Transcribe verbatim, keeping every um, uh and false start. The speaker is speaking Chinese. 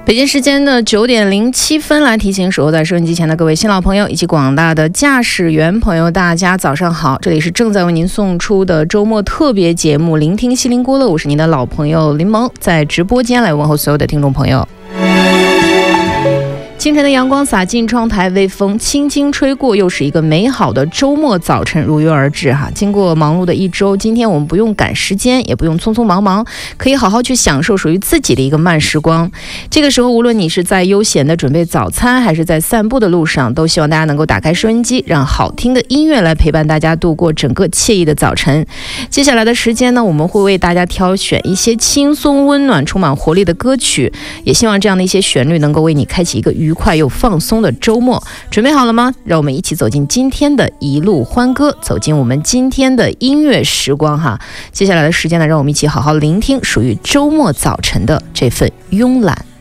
北京时间的九点零七分，来提醒守候在收音机前的各位新老朋友以及广大的驾驶员朋友，大家早上好！这里是正在为您送出的周末特别节目《聆听西林郭勒》，我是您的老朋友林萌，在直播间来问候所有的听众朋友。清晨的阳光洒进窗台，微风轻轻吹过，又是一个美好的周末早晨如约而至哈。经过忙碌的一周，今天我们不用赶时间，也不用匆匆忙忙，可以好好去享受属于自己的一个慢时光。这个时候，无论你是在悠闲的准备早餐，还是在散步的路上，都希望大家能够打开收音机，让好听的音乐来陪伴大家度过整个惬意的早晨。接下来的时间呢，我们会为大家挑选一些轻松、温暖、充满活力的歌曲，也希望这样的一些旋律能够为你开启一个愉快又放松的周末。准备好了吗？让我们一起走进今天的一路欢歌，走进我们今天的音乐时光哈。接下来的时间呢，让我们一起好好聆听属于周末早晨的这份慵懒。